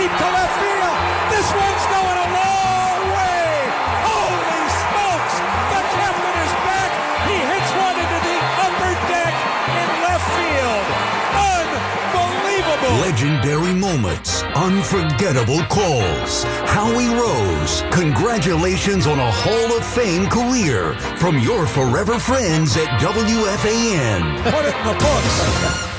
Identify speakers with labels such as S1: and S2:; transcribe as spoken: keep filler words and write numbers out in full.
S1: deep to left field. This one's going a long way. Holy smokes! The captain is back. He hits one into the upper deck in left field. Unbelievable.
S2: Legendary moments, unforgettable calls. Howie Rose, congratulations on a Hall of Fame career from your forever friends at W F A N.
S1: Put it in the books.